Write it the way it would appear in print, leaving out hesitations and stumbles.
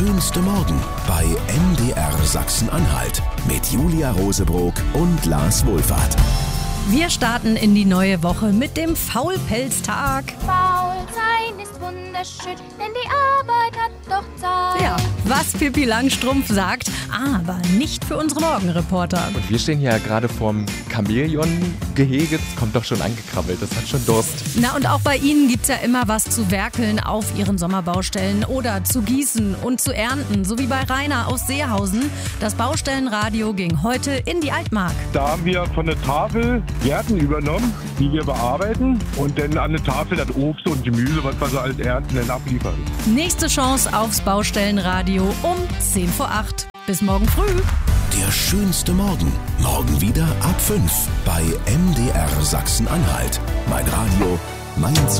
schönste Morgen bei MDR Sachsen-Anhalt mit Julia Rosebrock und Lars Wohlfahrt. Wir starten in die neue Woche mit dem Faulpelztag. Faul sein ist wunderschön, denn die Arbeit hat doch Zeit. Ja, was Pippi Langstrumpf sagt, aber nicht für unsere Morgenreporter. Und wir stehen hier ja gerade vorm Chamäleon-Gehege. Das kommt doch schon angekrabbelt, das hat schon Durst. Na, und auch bei Ihnen gibt's ja immer was zu werkeln auf Ihren Sommerbaustellen oder zu gießen und zu ernten, so wie bei Rainer aus Seehausen. Das Baustellenradio ging heute in die Altmark. Da haben wir von der Tafel Gärten übernommen, die wir bearbeiten und dann an der Tafel das Obst und Gemüse, was wir so als ernten, dann abliefern. Nächste Chance aufs Baustellenradio um 7 vor 8. Bis morgen früh. Der schönste Morgen. Morgen wieder ab 5 bei MDR Sachsen-Anhalt. Mein Radio, mein